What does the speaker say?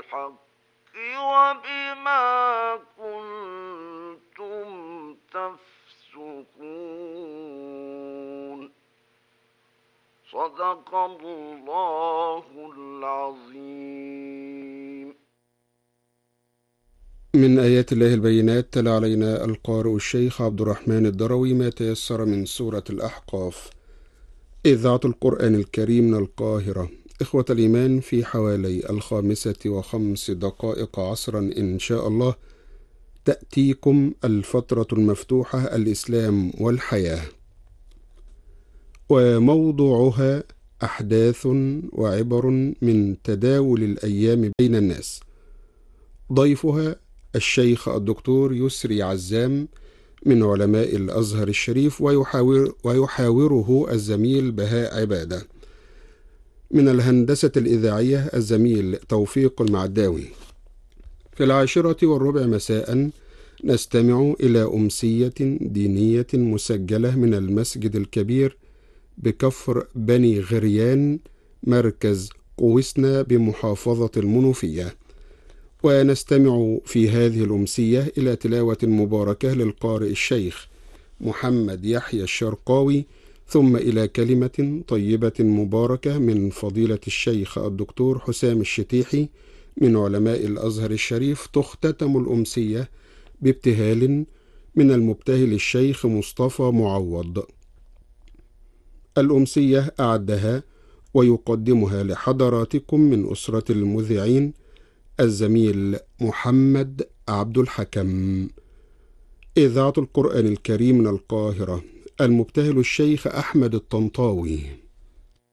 بالحق وبما كنتم تفسقون. صدق الله العظيم. من آيات الله البينات تلا علينا القارئ الشيخ عبد الرحمن الدروي ما تيسر من سورة الأحقاف. إذاعة القرآن الكريم من القاهرة. إخوة الإيمان، في حوالي 5:05 عصرا إن شاء الله تأتيكم الفترة المفتوحة الإسلام والحياة، وموضوعها أحداث وعبر من تداول الأيام بين الناس. ضيفها الشيخ الدكتور يسري عزام من علماء الأزهر الشريف، ويحاوره الزميل بهاء عبادة. من الهندسة الإذاعية الزميل توفيق المعداوي. في 10:15 مساء نستمع إلى أمسية دينية مسجلة من المسجد الكبير بكفر بني غريان مركز قوسنا بمحافظة المنوفية، ونستمع في هذه الأمسية إلى تلاوة مباركة للقارئ الشيخ محمد يحيى الشرقاوي، ثم إلى كلمة طيبة مباركة من فضيلة الشيخ الدكتور حسام الشتيحي من علماء الأزهر الشريف. تختتم الأمسية بابتهال من المبتهل الشيخ مصطفى معوض. الأمسية أعدها ويقدمها لحضراتكم من أسرة المذيعين الزميل محمد عبد الحكم. إذاعة القرآن الكريم من القاهرة. المبتهل الشيخ أحمد الطنطاوي.